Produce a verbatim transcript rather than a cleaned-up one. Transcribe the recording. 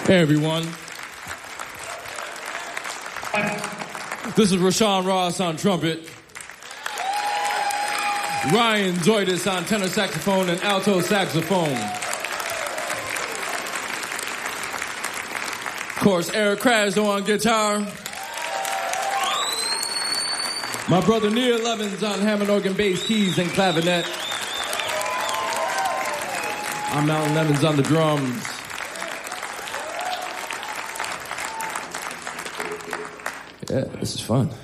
Hey everyone. This is Rashawn Ross on trumpet. Ryan Zoidis on tenor saxophone and alto saxophone. Of course, Eric Krasno on guitar. My brother Neil Evans on Hammond organ, bass, keys, and clavinet. I'm Alan Evans on the drums. Yeah, this is fun.